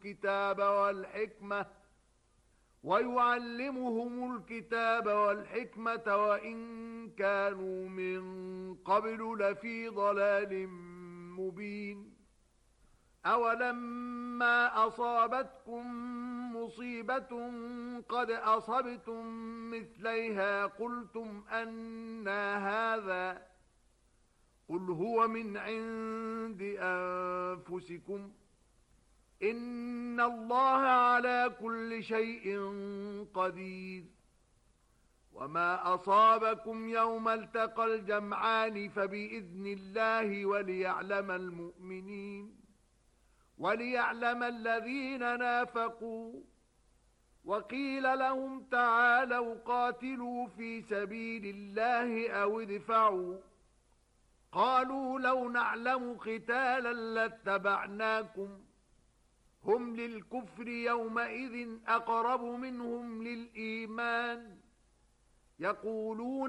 الكتاب والحكمة ويعلمهم الكتاب والحكمة وإن كانوا من قبل لفي ضلال مبين. أولما أصابتكم مصيبة قد أصبتم مثليها قلتم أنى هذا قل هو من عند أنفسكم إن الله على كل شيء قدير. وما أصابكم يوم التقى الجمعان فبإذن الله وليعلم الذين نافقوا. وقيل لهم تعالوا قاتلوا في سبيل الله أو ادفعوا قالوا لو نعلم قتالا لاتبعناكم هم للكفر يومئذ أقرب منهم للإيمان يقولون